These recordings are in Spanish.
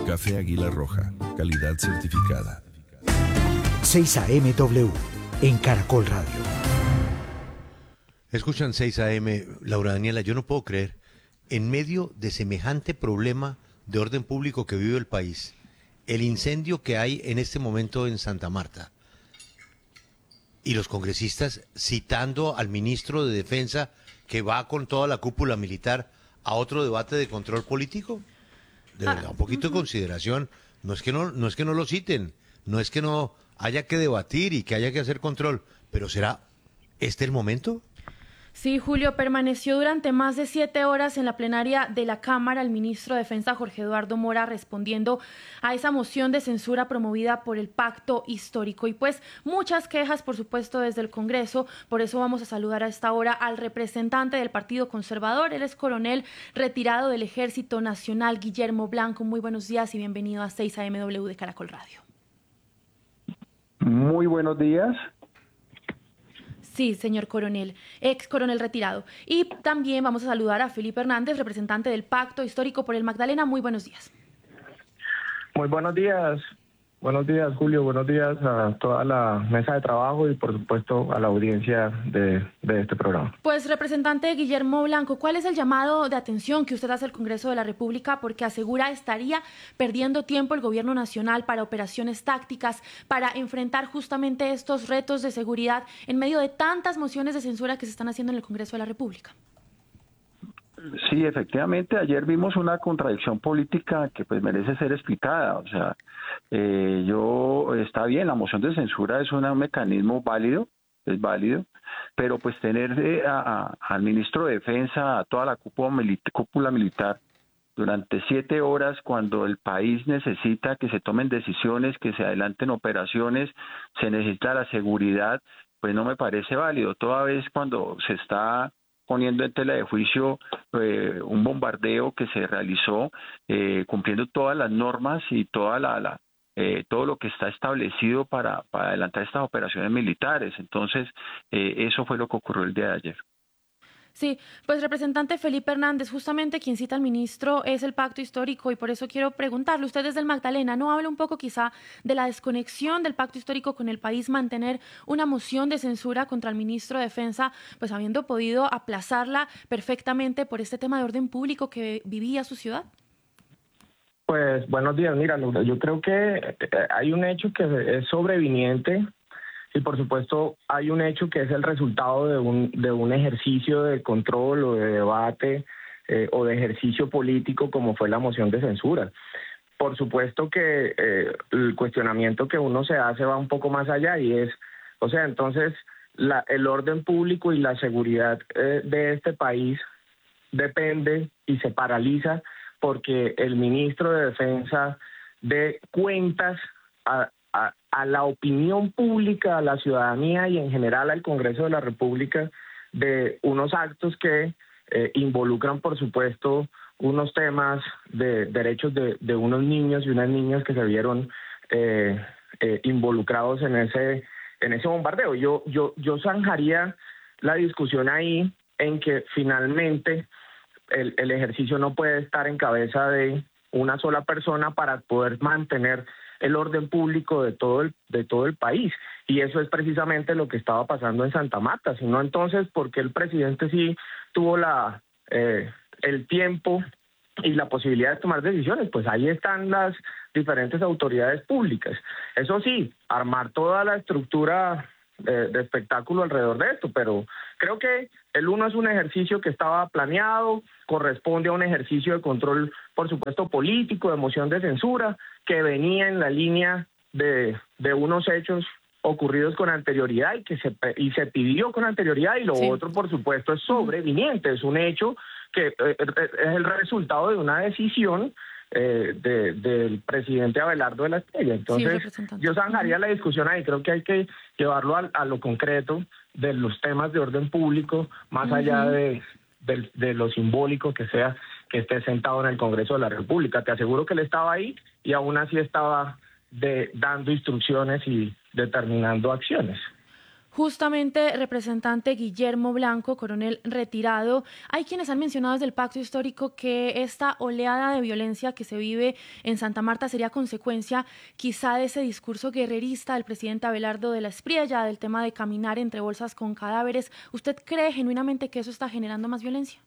Café Águila Roja, calidad certificada. 6 AM en Caracol Radio. Escuchan 6 AM, Laura Daniela, yo no puedo creer, en medio de semejante problema de orden público que vive el país, el incendio que hay en este momento en Santa Marta, y los congresistas citando al ministro de Defensa que va con toda la cúpula militar a otro debate de control político. De verdad, un poquito de consideración. No es que no lo citen, no es que no haya que debatir y que haya que hacer control, pero ¿será este el momento? Sí, Julio, permaneció durante más de 7 horas en la plenaria de la Cámara el ministro de Defensa Jorge Eduardo Mora respondiendo a esa moción de censura promovida por el Pacto Histórico. Y pues muchas quejas, por supuesto, desde el Congreso. Por eso vamos a saludar a esta hora al representante del Partido Conservador. Él es coronel retirado del Ejército Nacional, Guillermo Blanco. Muy buenos días y bienvenido a 6 AMW de Caracol Radio. Muy buenos días. Sí, señor coronel, ex coronel retirado. Y también vamos a saludar a Felipe Hernández, representante del Pacto Histórico por el Magdalena. Muy buenos días. Muy buenos días. Buenos días, Julio. Buenos días a toda la mesa de trabajo y, por supuesto, a la audiencia de este programa. Pues, representante Guillermo Blanco, ¿cuál es el llamado de atención que usted hace al Congreso de la República? Porque asegura estaría perdiendo tiempo el gobierno nacional para operaciones tácticas, para enfrentar justamente estos retos de seguridad en medio de tantas mociones de censura que se están haciendo en el Congreso de la República. Sí, efectivamente, ayer vimos una contradicción política que pues merece ser explicada. O sea, está bien, la moción de censura es un mecanismo válido, es válido, pero pues tener al ministro de Defensa, a toda la cúpula militar durante 7 horas cuando el país necesita que se tomen decisiones, que se adelanten operaciones, se necesita la seguridad, pues no me parece válido. Toda vez cuando se está poniendo en tela de juicio un bombardeo que se realizó cumpliendo todas las normas y todo lo que está establecido para adelantar estas operaciones militares. Entonces, eso fue lo que ocurrió el día de ayer. Sí, pues representante Felipe Hernández, justamente quien cita al ministro es el Pacto Histórico y por eso quiero preguntarle, usted desde el Magdalena, ¿no habla un poco quizá de la desconexión del Pacto Histórico con el país, mantener una moción de censura contra el ministro de Defensa, pues habiendo podido aplazarla perfectamente por este tema de orden público que vivía su ciudad? Pues buenos días, mira, Laura, yo creo que hay un hecho que es sobreviniente. Y por supuesto hay un hecho que es el resultado de un ejercicio de control o de debate o de ejercicio político como fue la moción de censura. Por supuesto que el cuestionamiento que uno se hace va un poco más allá y es, o sea, entonces el orden público y la seguridad de este país depende y se paraliza porque el ministro de Defensa dé cuentas a la opinión pública, a la ciudadanía y en general al Congreso de la República de unos actos que involucran, por supuesto, unos temas de derechos de unos niños y unas niñas que se vieron involucrados en ese bombardeo. Yo zanjaría la discusión ahí en que finalmente el ejercicio no puede estar en cabeza de una sola persona para poder mantener el orden público de todo el país. Y eso es precisamente lo que estaba pasando en Santa Marta. Si no, entonces, ¿por qué el presidente sí tuvo el tiempo y la posibilidad de tomar decisiones? Pues ahí están las diferentes autoridades públicas. Eso sí, armar toda la estructura de espectáculo alrededor de esto, pero creo que el uno es un ejercicio que estaba planeado, corresponde a un ejercicio de control, por supuesto, político, de moción de censura, que venía en la línea de unos hechos ocurridos con anterioridad y se pidió con anterioridad, y lo otro, por supuesto, es sobreviniente, es un hecho que es el resultado de una decisión del presidente Abelardo de la Espriella. Entonces, yo zanjaría la discusión ahí. Creo que hay que llevarlo a lo concreto de los temas de orden público, más allá de lo simbólico que sea que esté sentado en el Congreso de la República. Te aseguro que él estaba ahí y aún así estaba dando instrucciones y determinando acciones. Justamente, representante Guillermo Blanco, coronel retirado, hay quienes han mencionado desde el Pacto Histórico que esta oleada de violencia que se vive en Santa Marta sería consecuencia quizá de ese discurso guerrerista del presidente Abelardo de la Espriella, del tema de caminar entre bolsas con cadáveres. ¿Usted cree genuinamente que eso está generando más violencia?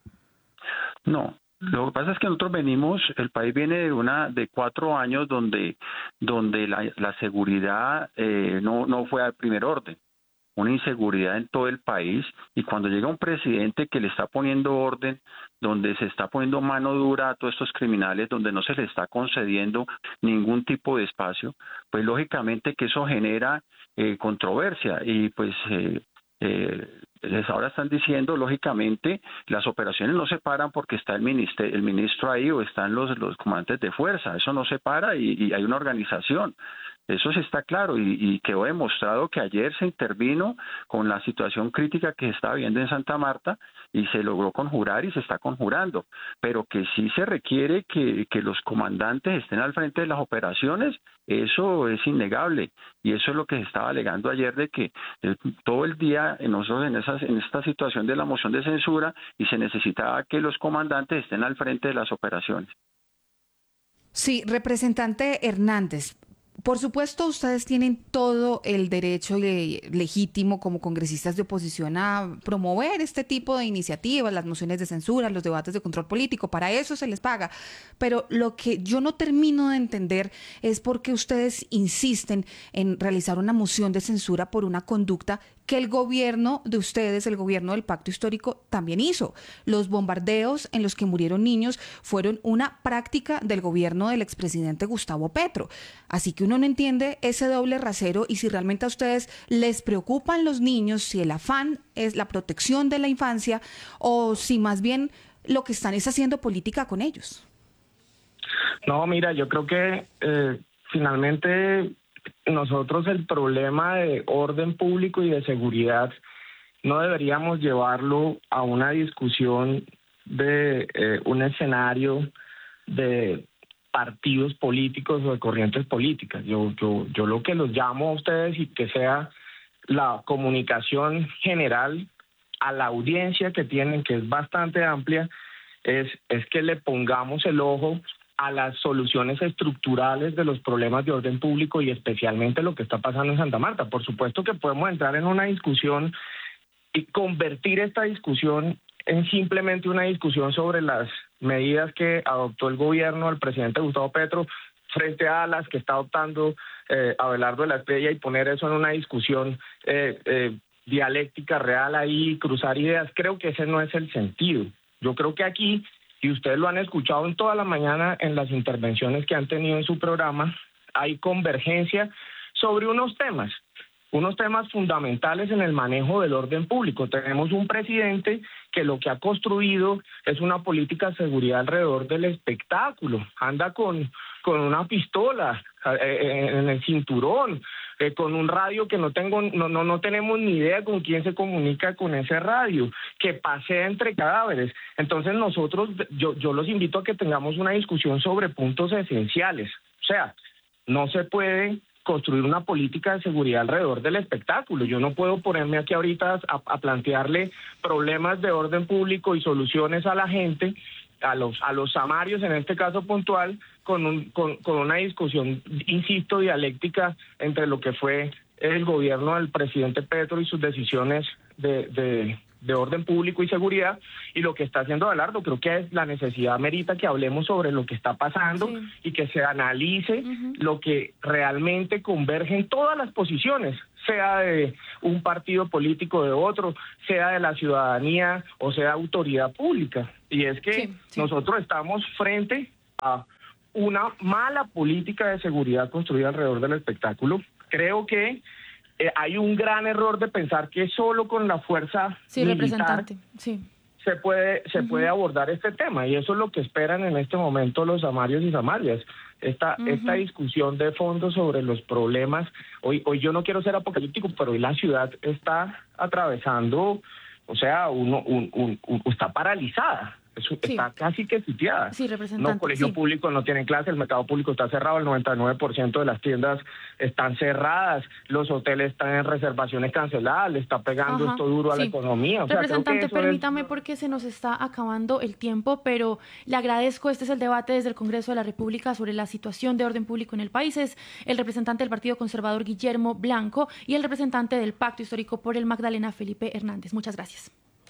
No. Lo que pasa es que nosotros el país viene de 4 años donde la seguridad no fue al primer orden, una inseguridad en todo el país, y cuando llega un presidente que le está poniendo orden, donde se está poniendo mano dura a todos estos criminales, donde no se les está concediendo ningún tipo de espacio, pues lógicamente que eso genera controversia, y pues les ahora están diciendo, lógicamente, las operaciones no se paran porque está el ministro ahí o están los comandantes de fuerza, eso no se para y hay una organización. Eso sí está claro y quedó demostrado que ayer se intervino con la situación crítica que se estaba viendo en Santa Marta y se logró conjurar y se está conjurando, pero que sí se requiere que los comandantes estén al frente de las operaciones, eso es innegable y eso es lo que se estaba alegando ayer, de que todo el día nosotros en esta situación de la moción de censura y se necesitaba que los comandantes estén al frente de las operaciones. Sí, representante Hernández. Por supuesto, ustedes tienen todo el derecho legítimo como congresistas de oposición a promover este tipo de iniciativas, las mociones de censura, los debates de control político, para eso se les paga. Pero lo que yo no termino de entender es por qué ustedes insisten en realizar una moción de censura por una conducta que el gobierno de ustedes, el gobierno del Pacto Histórico, también hizo. Los bombardeos en los que murieron niños fueron una práctica del gobierno del expresidente Gustavo Petro. Así que uno no entiende ese doble rasero y si realmente a ustedes les preocupan los niños, si el afán es la protección de la infancia o si más bien lo que están es haciendo política con ellos. No, mira, yo creo que finalmente nosotros el problema de orden público y de seguridad no deberíamos llevarlo a una discusión de un escenario de partidos políticos o de corrientes políticas. Yo lo que los llamo a ustedes y que sea la comunicación general a la audiencia que tienen, que es bastante amplia, es que le pongamos el ojo a las soluciones estructurales de los problemas de orden público y especialmente lo que está pasando en Santa Marta. Por supuesto que podemos entrar en una discusión y convertir esta discusión en simplemente una discusión sobre las medidas que adoptó el gobierno del presidente Gustavo Petro frente a las que está adoptando Abelardo de la Espriella y poner eso en una discusión dialéctica real ahí, cruzar ideas. Creo que ese no es el sentido. Yo creo que aquí, y ustedes lo han escuchado en toda la mañana en las intervenciones que han tenido en su programa, hay convergencia sobre unos temas fundamentales en el manejo del orden público. Tenemos un presidente que lo que ha construido es una política de seguridad alrededor del espectáculo. Anda con una pistola en el cinturón, con un radio que no tenemos ni idea con quién se comunica con ese radio, que pasea entre cadáveres. Entonces nosotros, yo los invito a que tengamos una discusión sobre puntos esenciales. O sea, no se puede construir una política de seguridad alrededor del espectáculo. Yo no puedo ponerme aquí ahorita a plantearle problemas de orden público y soluciones a la gente, a los samarios en este caso puntual, con una discusión, insisto, dialéctica entre lo que fue el gobierno del presidente Petro y sus decisiones de orden público y seguridad y lo que está haciendo Abelardo. Creo que la necesidad merita que hablemos sobre lo que está pasando y que se analice lo que realmente converge en todas las posiciones, sea de un partido político de otro, sea de la ciudadanía o sea autoridad pública. Y es que nosotros estamos frente a una mala política de seguridad construida alrededor del espectáculo. Creo que hay un gran error de pensar que solo con la fuerza militar se puede abordar este tema, y eso es lo que esperan en este momento los samarios y samarias. Esta discusión de fondo sobre los problemas. Hoy yo no quiero ser apocalíptico, pero hoy la ciudad está atravesando, o sea, está paralizada. está casi que sitiada. Sí, representante. Los colegios públicos no tienen clase, el mercado público está cerrado, el 99% de las tiendas están cerradas, los hoteles están en reservaciones canceladas, le está pegando esto duro a la economía. O sea, representante, permítame porque se nos está acabando el tiempo, pero le agradezco. Este es el debate desde el Congreso de la República sobre la situación de orden público en el país. Es el representante del Partido Conservador, Guillermo Blanco, y el representante del Pacto Histórico por el Magdalena, Felipe Hernández. Muchas gracias.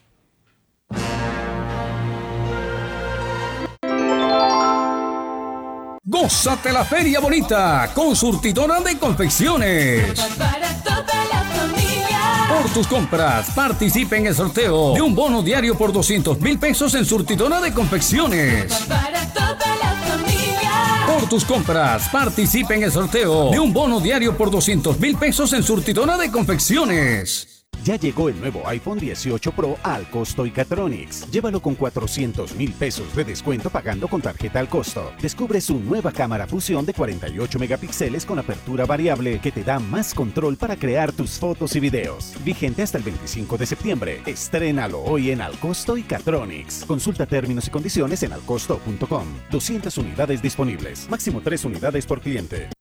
Gózate la feria bonita con Surtidora de Confecciones. Para toda la familia. Por tus compras, participa en el sorteo de un bono diario por 200,000 pesos en Surtidora de Confecciones. Para toda la familia. Por tus compras, participa en el sorteo de un bono diario por 200,000 pesos en Surtidora de Confecciones. Ya llegó el nuevo iPhone 18 Pro al costo Icatronics. Llévalo con 400,000 pesos de descuento pagando con tarjeta al costo. Descubre su nueva cámara fusión de 48 megapíxeles con apertura variable que te da más control para crear tus fotos y videos. Vigente hasta el 25 de septiembre. Estrénalo hoy en Al Costo Icatronics. Consulta términos y condiciones en alcosto.com. 200 unidades disponibles. Máximo 3 unidades por cliente.